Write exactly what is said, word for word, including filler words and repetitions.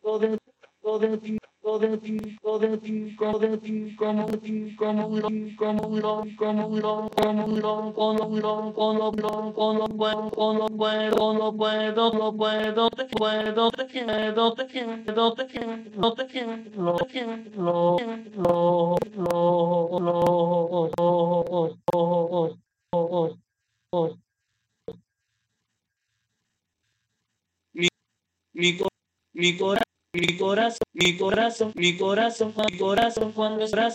de ti, de ti, de ti, de ti, como de ti, como miro, como miro, como miro, como miro, como miro, como miro, como puedo, como puedo, como puedo, no puedo, te puedo, te quiero, te quiero, te quiero, te quiero, te quiero, lo, lo, lo, lo, lo, lo, lo. Mi, mi, co- mi corazón. Mi corazón, mi corazón, mi corazón, mi corazón cuando es